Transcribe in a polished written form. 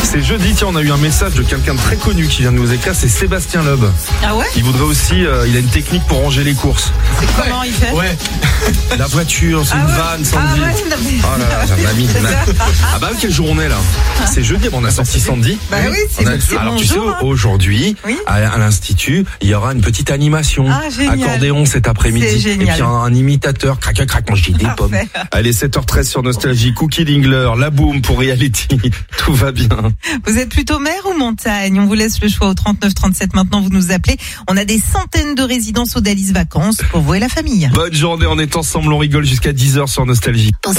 C'est jeudi, tiens, on a eu un message de quelqu'un de très connu qui vient de nous écrire, c'est Sébastien Loeb. Ah ouais? Il voudrait aussi, il a une technique pour ranger les courses. C'est comment il fait? Ouais. La voiture, c'est une vanne, Sandy. Oh là là, j'ai un ami. Ah bah quelle journée là. C'est jeudi, on a sorti Sandy. Bah oui, c'est alors mon tu sais, jour, hein. Aujourd'hui, Oui. à l'Institut, il y aura une petite animation. Ah, génial. Accordéon cet après-midi. C'est génial. Et puis un imitateur, crac, mange des pommes. Allez, 7h13 sur Nostalgie, Cookie Dingler, la boom pour Reality. Tout va bien. Vous êtes plutôt mer ou montagne? On vous laisse le choix au 3937. Maintenant, vous nous appelez. On a des centaines de résidences Odalis Vacances pour vous et la famille. Bonne journée, on est ensemble, on rigole jusqu'à 10h sur Nostalgie.